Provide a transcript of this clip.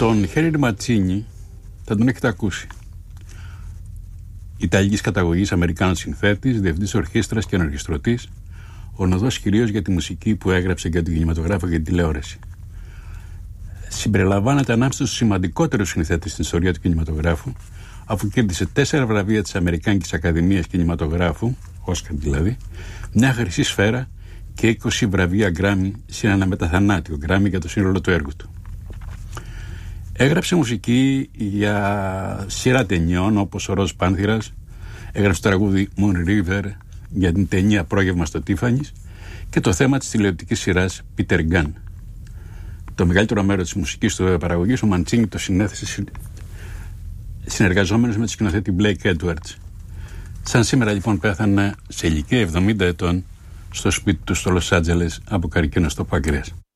Τον Χένρι Ματσίνι θα τον έχετε ακούσει. Ιταλικής καταγωγής, Αμερικάνος συνθέτης, διευθυντής ορχήστρας και ενορχιστρωτής, γνωστός κυρίως για τη μουσική που έγραψε για τον κινηματογράφο και την τηλεόραση. Συμπεριλαμβάνεται ανάμεσα στους σημαντικότερους συνθέτες στην ιστορία του κινηματογράφου, αφού κέρδισε 4 βραβεία της Αμερικάνικης Ακαδημίας Κινηματογράφου, Όσκαρ δηλαδή, μια χρυσή σφαίρα και 20 βραβεία Γκράμι, συν ένα μεταθανάτιο Γκράμι για το σύνολο του έργου του. Έγραψε μουσική για σειρά ταινιών όπως ο Ροζ Πάνθηρας, έγραψε το τραγούδι Moon River για την ταινία Πρόγευμα στο Τίφανις και το θέμα της τηλεοπτικής σειράς Peter Gunn. Το μεγαλύτερο μέρος της μουσικής του παραγωγής ο Μαντσίνι το συνέθεσε συνεργαζόμενος με τον σκηνοθέτη Blake Edwards. Σαν σήμερα λοιπόν πέθανε σε ηλικία 70 ετών στο σπίτι του στο Λος Άντζελες από καρκίνο στο πάγκρεας.